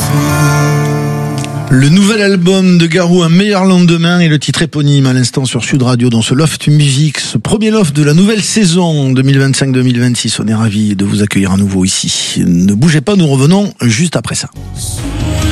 Le nouvel album de Garou, Un meilleur lendemain, et le titre éponyme à l'instant sur Sud Radio dans ce Loft Music, ce premier Loft de la nouvelle saison 2025-2026. On est ravis de vous accueillir à nouveau ici. Ne bougez pas, nous revenons juste après ça.